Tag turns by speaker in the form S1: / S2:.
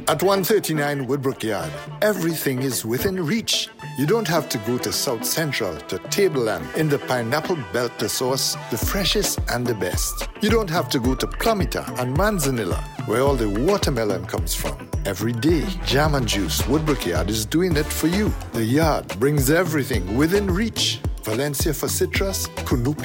S1: At 139 Woodbrook Yard, everything is within reach. You don't have to go to South Central to Tableland in the pineapple belt to source the freshest and the best. You don't have to go to Plumita and Manzanilla, where all the watermelon comes from. Every day, Jam and Juice Woodbrook Yard is doing it for you. The yard brings everything within reach. Valencia for citrus, Kunupi